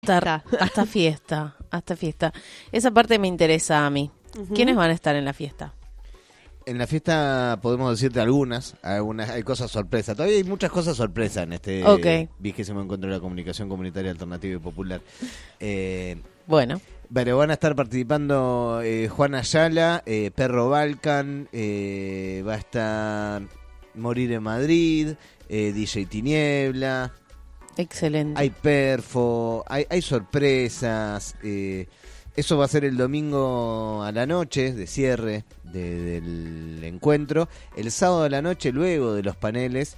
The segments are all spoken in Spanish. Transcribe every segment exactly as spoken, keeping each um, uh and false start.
Hasta, hasta fiesta, hasta fiesta. Esa parte me interesa a mí. Uh-huh. ¿Quiénes van a estar en la fiesta? En la fiesta podemos decirte algunas, algunas hay cosas sorpresa. Todavía hay muchas cosas sorpresa en este okay. vigésimo encuentro de la comunicación comunitaria alternativa y popular. Eh, bueno. Pero van a estar participando eh, Juan Ayala, eh, Perro Balkan, eh, va a estar Morir en Madrid, eh, D J Tiniebla. Excelente. Hay perfo, hay, hay sorpresas. Eh, eso va a ser el domingo a la noche de cierre de, del encuentro. El sábado a la noche, luego de los paneles,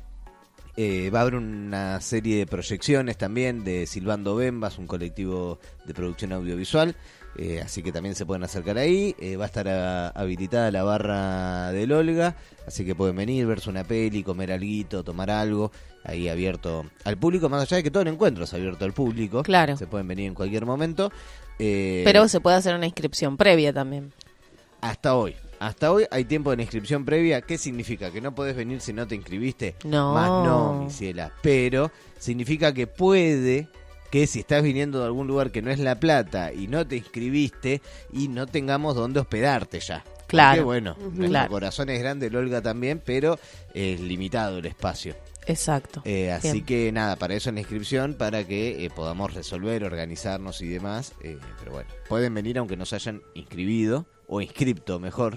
eh, va a haber una serie de proyecciones también de Silbando Bembas, un colectivo de producción audiovisual. Eh, así que también se pueden acercar ahí. Eh, va a estar a, habilitada la barra del Olga, así que pueden venir, verse una peli, comer alguito, tomar algo, ahí abierto al público, más allá de que todo el encuentro es abierto al público. Claro. Se pueden venir en cualquier momento. Eh, Pero se puede hacer una inscripción previa también. Hasta hoy. Hasta hoy hay tiempo de inscripción previa. ¿Qué significa? ¿Que no podés venir si no te inscribiste? No. Más no, mi ciela. Pero significa que puede... que si estás viniendo de algún lugar que no es La Plata y no te inscribiste y no tengamos dónde hospedarte ya. Claro. Porque bueno, uh-huh. nuestro claro. corazón es grande, el Olga también, pero es limitado el espacio. Exacto. Eh, así Bien. que nada, para eso es la inscripción, para que eh, podamos resolver, organizarnos y demás. Eh, pero bueno, pueden venir aunque no se hayan inscribido, o inscripto mejor.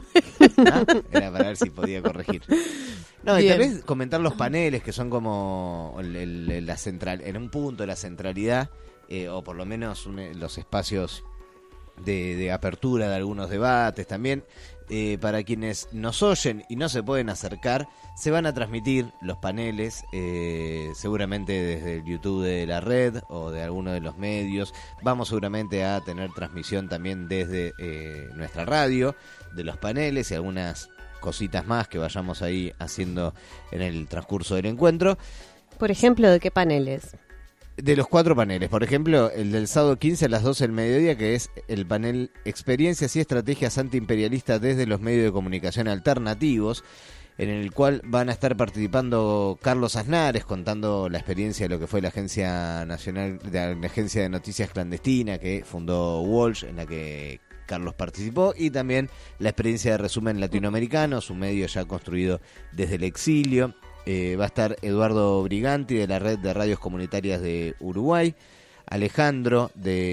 ¿Ah? Era para ver si podía corregir. No, y tal vez comentar los paneles que son como el, el, la central, en un punto la centralidad, eh, o por lo menos un, los espacios de, de apertura de algunos debates también. Eh, para quienes nos oyen y no se pueden acercar, se van a transmitir los paneles, eh, seguramente desde el YouTube de la red o de alguno de los medios. Vamos seguramente a tener transmisión también desde eh, nuestra radio de los paneles y algunas cositas más que vayamos ahí haciendo en el transcurso del encuentro. Por ejemplo, ¿de qué paneles? De los cuatro paneles, por ejemplo, el del sábado quince a las doce del mediodía, que es el panel Experiencias y Estrategias Antiimperialistas desde los medios de comunicación alternativos, en el cual van a estar participando Carlos Aznares contando la experiencia de lo que fue la Agencia Nacional, de la Agencia de Noticias Clandestina que fundó Walsh, en la que Carlos participó, y también la experiencia de Resumen Latinoamericano, su medio ya construido desde el exilio. Eh, va a estar Eduardo Briganti de la Red de Radios Comunitarias de Uruguay, Alejandro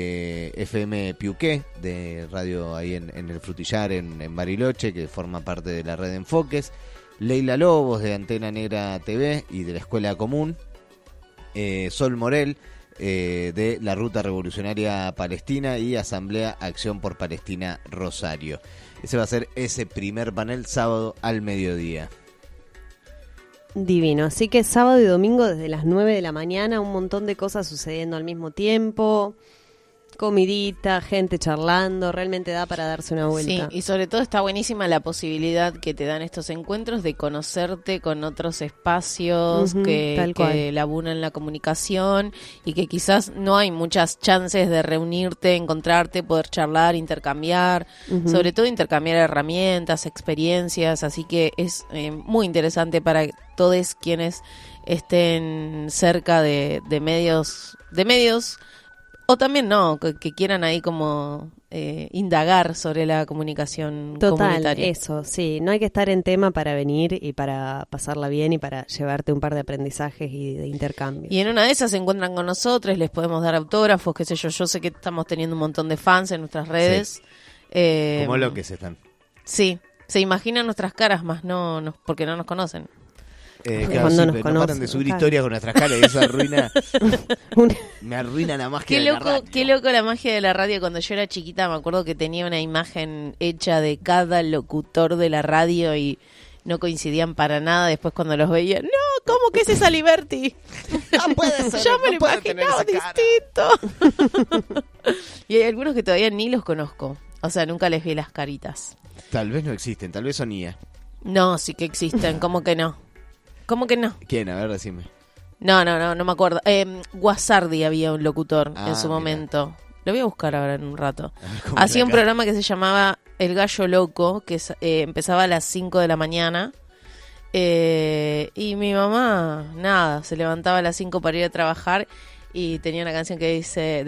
de F M Piuqué, de radio ahí en, en el Frutillar, en, en Bariloche, que forma parte de la red Enfoques, Leila Lobos de Antena Negra T V y de la Escuela Común, eh, Sol Morel eh, de la Ruta Revolucionaria Palestina y Asamblea Acción por Palestina Rosario. Ese va a ser ese primer panel sábado al mediodía. Divino, así que sábado y domingo desde las nueve de la mañana, un montón de cosas sucediendo al mismo tiempo, comidita, gente charlando, realmente da para darse una vuelta. Sí, y sobre todo está buenísima la posibilidad que te dan estos encuentros de conocerte con otros espacios uh-huh, que, que laburan la comunicación y que quizás no hay muchas chances de reunirte, encontrarte, poder charlar, intercambiar, uh-huh. sobre todo intercambiar herramientas, experiencias, así que es eh, muy interesante para todos quienes estén cerca de, de medios, de medios o también no, que, que quieran ahí como eh, indagar sobre la comunicación Total, comunitaria. Eso, sí, no hay que estar en tema para venir y para pasarla bien y para llevarte un par de aprendizajes y de intercambio. Y en una de esas se encuentran con nosotros, les podemos dar autógrafos, qué sé yo, yo sé que estamos teniendo un montón de fans en nuestras redes. Sí. Eh, Como lo que se están. Sí, se imaginan nuestras caras, más no, no porque no nos conocen. Eh, claro, cuando sí, nos conocen, no paran de subir claro. historias con nuestras caras y eso arruina me arruina la magia qué de loco, la radio. Qué loco la magia de la radio. Cuando yo era chiquita me acuerdo que tenía una imagen hecha de cada locutor de la radio y no coincidían para nada. Después cuando los veía, no, ¿cómo que es esa Liberty? No puede ser, yo me no lo imaginaba distinto. Y hay algunos que todavía ni los conozco, o sea, nunca les vi las caritas. Tal vez no existen, tal vez son I A. No, sí que existen, ¿cómo que no? ¿Cómo que no? ¿Quién? A ver, decime. No, no, no, no me acuerdo. Eh, Guasardi había un locutor ah, en su mira. momento. Lo voy a buscar ahora en un rato. Hacía un programa que se llamaba El Gallo Loco, que eh, empezaba a las cinco de la mañana. Eh, y mi mamá, nada, se levantaba a las cinco para ir a trabajar y tenía una canción que dice